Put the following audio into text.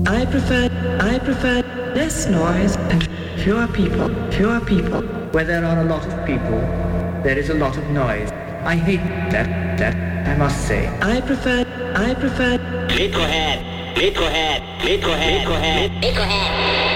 I prefer less noise and fewer people. Where there are a lot of people, there is a lot of noise. I hate that, I must say. I prefer Liquorhead.